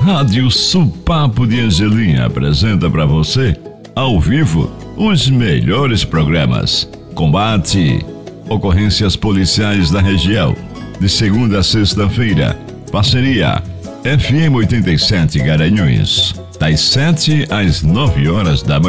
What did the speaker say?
Rádio Supapo de Angelim apresenta para você, ao vivo, os melhores programas. Combate, ocorrências policiais da região, de segunda a sexta-feira. Parceria FM 87 Garanhuns, das 7 às 9 horas da manhã.